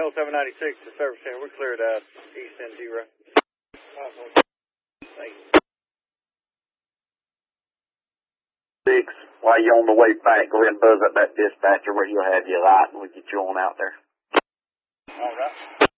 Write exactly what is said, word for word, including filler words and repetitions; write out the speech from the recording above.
Control seven ninety-six to Service Center. We're cleared out East N zero. Six, while you're on the way back, go ahead and buzz up that dispatcher where you'll have your light and we'll get you on out there. All right.